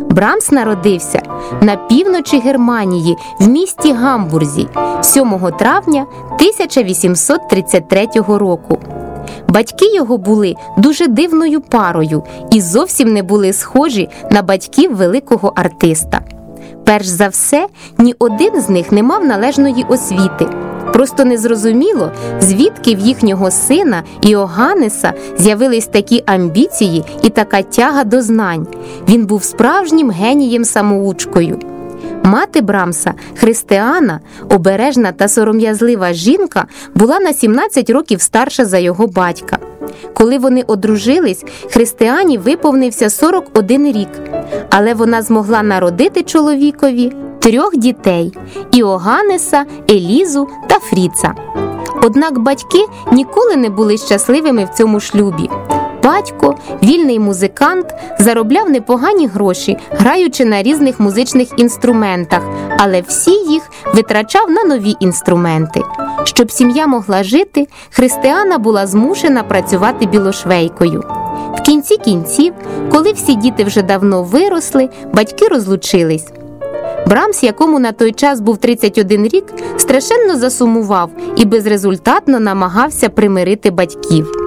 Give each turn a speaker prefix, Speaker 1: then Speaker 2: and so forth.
Speaker 1: Брамс народився на півночі Германії в місті Гамбурзі 7 травня 1833 року. Батьки його були дуже дивною парою і зовсім не були схожі на батьків великого артиста. Перш за все, ні один з них не мав належної освіти. Просто незрозуміло, звідки в їхнього сина Іоганнеса з'явились такі амбіції і така тяга до знань. Він був справжнім генієм-самоучкою. Мати Брамса, Христиана, обережна та сором'язлива жінка, була на 17 років старша за його батька. Коли вони одружились, Христиані виповнився 41 рік, але вона змогла народити чоловікові 3 дітей – Іоганнеса, Елізу та Фріца. Однак батьки ніколи не були щасливими в цьому шлюбі. Батько, вільний музикант, заробляв непогані гроші, граючи на різних музичних інструментах, але всі їх витрачав на нові інструменти. Щоб сім'я могла жити, Христиана була змушена працювати білошвейкою. В кінці кінців, коли всі діти вже давно виросли, батьки розлучились. Брамс, якому на той час був 31 рік, страшенно засумував і безрезультатно намагався примирити батьків.